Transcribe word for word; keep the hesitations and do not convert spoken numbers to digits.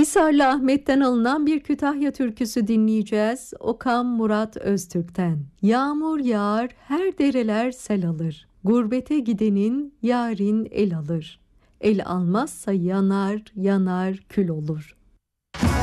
Hisarlı Ahmet'ten alınan bir Kütahya türküsü dinleyeceğiz. Okan Murat Öztürk'ten. Yağmur yağar, her dereler sel alır. Gurbete gidenin yarın el alır. El almazsa yanar, yanar kül olur.